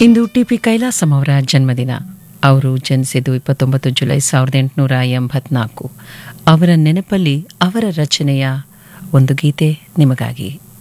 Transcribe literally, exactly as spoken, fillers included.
ಇಂದು T P Kailasam ಅವರ ಜನ್ಮದಿನ. ಅವರು ಜನಿಸಿದ್ದು ಇಪ್ಪತ್ತೊಂಬತ್ತು ಜುಲೈ ಸಾವಿರದ ಎಂಟುನೂರ ಎಂಬತ್ನಾಲ್ಕು. ಅವರ ನೆನಪಲ್ಲಿ ಅವರ ರಚನೆಯ ಒಂದು ಗೀತೆ ನಿಮಗಾಗಿ.